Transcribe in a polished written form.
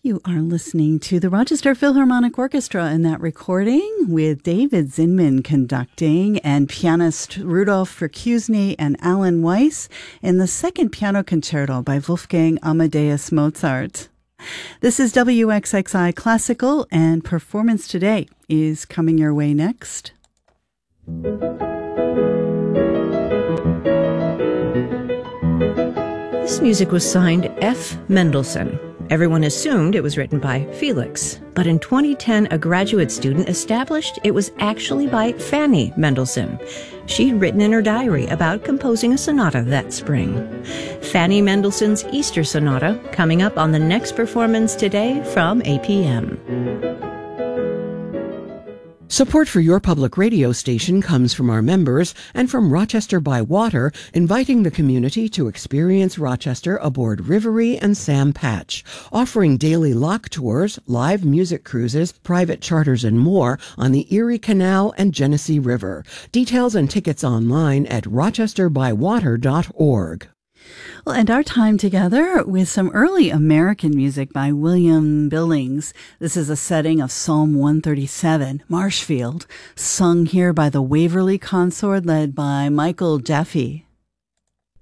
You are listening to the Rochester Philharmonic Orchestra in that recording with David Zinman conducting and pianist Rudolf Verkusny and Alan Weiss in the second piano concerto by Wolfgang Amadeus Mozart. This is WXXI Classical, and Performance Today is coming your way next. This music was signed F. Mendelssohn. Everyone assumed it was written by Felix, but in 2010, a graduate student established it was actually by Fanny Mendelssohn. She'd written in her diary about composing a sonata that spring. Fanny Mendelssohn's Easter Sonata, coming up on the next Performance Today from 8 p.m. Support for your public radio station comes from our members and from Rochester by Water, inviting the community to experience Rochester aboard Rivery and Sam Patch, offering daily lock tours, live music cruises, private charters, and more on the Erie Canal and Genesee River. Details and tickets online at rochesterbywater.org. Well, and our time together with some early American music by William Billings. This is a setting of Psalm 137, Marshfield, sung here by the Waverly Consort led by Michael Jaffe.